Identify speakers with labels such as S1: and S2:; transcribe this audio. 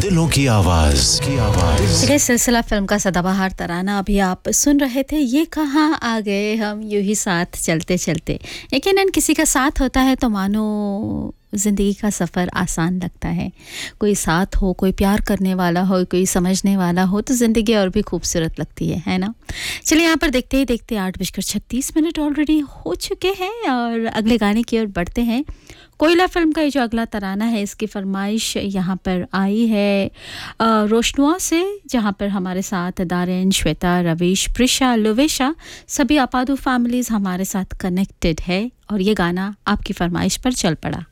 S1: दिलों की आवाज
S2: ये सिलसिला फिल्म का सदाबहार तराना अभी आप सुन रहे थे। ये कहाँ आ गए हम यूं ही साथ चलते चलते। यकीनन किसी का साथ होता है तो मानो ज़िंदगी का सफ़र आसान लगता है। कोई साथ हो, कोई प्यार करने वाला हो, कोई समझने वाला हो तो ज़िंदगी और भी खूबसूरत लगती है ना। चलिए यहाँ पर देखते ही देखते 8:36 ऑलरेडी हो चुके हैं और अगले गाने की ओर बढ़ते हैं। कोयला फिल्म का ये जो अगला तराना है इसकी फरमाइश यहाँ पर आई है रोशनुआ से, जहाँ पर हमारे साथ दारेन, श्वेता, रवीश, प्रिशा, लुवेशा सभी अपादू फैमिलीज़ हमारे साथ कनेक्टेड है और ये गाना आपकी फरमाइश पर चल पड़ा।